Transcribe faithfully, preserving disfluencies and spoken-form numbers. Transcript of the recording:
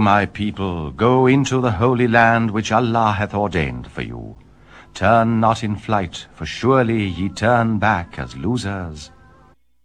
my people, go into the holy land which Allah hath ordained for you. Turn not in flight, for surely ye turn back as losers.